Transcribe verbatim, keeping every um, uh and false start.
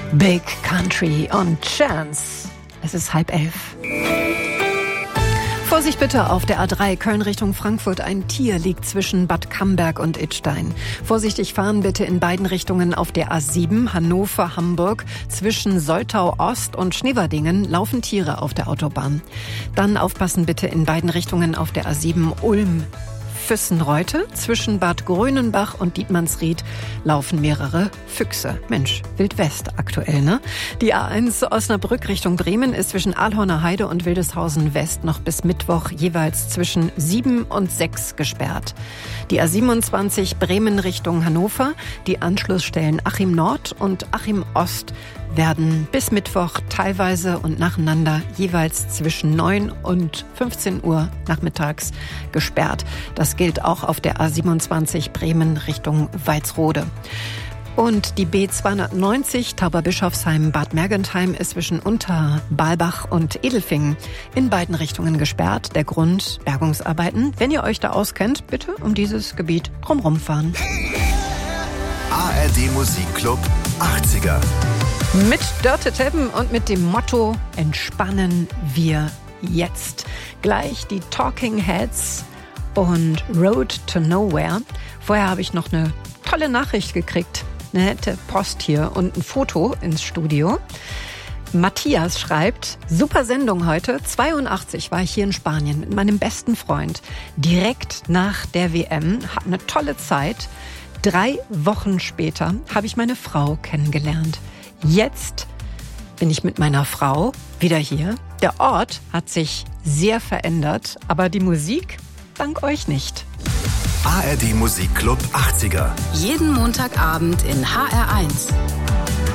Big Country und Chance. Es ist halb elf. Vorsicht bitte auf der A drei Köln Richtung Frankfurt. Ein Tier liegt zwischen Bad Camberg und Idstein. Vorsichtig fahren bitte in beiden Richtungen auf der A sieben Hannover-Hamburg. Zwischen Soltau-Ost und Schneverdingen laufen Tiere auf der Autobahn. Dann aufpassen bitte in beiden Richtungen auf der A sieben Ulm. Füssenreute. Zwischen Bad Grönenbach und Dietmannsried laufen mehrere Füchse. Mensch, Wildwest aktuell, ne? Die A eins Osnabrück Richtung Bremen ist zwischen Aalhorner Heide und Wildeshausen West noch bis Mittwoch jeweils zwischen sieben und sechs gesperrt. Die A siebenundzwanzig Bremen Richtung Hannover, die Anschlussstellen Achim Nord und Achim Ost werden bis Mittwoch teilweise und nacheinander jeweils zwischen neun und fünfzehn Uhr nachmittags gesperrt. Das gilt auch auf der A siebenundzwanzig Bremen Richtung Walsrode. Und die B zweihundertneunzig Tauberbischofsheim-Bad Mergentheim ist zwischen Unterbalbach und Edelfingen in beiden Richtungen gesperrt. Der Grund Bergungsarbeiten. Wenn ihr euch da auskennt, bitte um dieses Gebiet drumherum fahren. A R D Musikclub achtziger. Mit Dörte Teppen und mit dem Motto entspannen wir jetzt. Gleich die Talking Heads und Road to Nowhere. Vorher habe ich noch eine tolle Nachricht gekriegt. Eine nette Post hier und ein Foto ins Studio. Matthias schreibt, super Sendung heute. zweiundachtzig war ich hier in Spanien mit meinem besten Freund. Direkt nach der W M. Hat eine tolle Zeit. Drei Wochen später habe ich meine Frau kennengelernt. Jetzt bin ich mit meiner Frau wieder hier. Der Ort hat sich sehr verändert, aber die Musik dank euch nicht. A R D Musikclub achtziger. Jeden Montagabend in H R eins.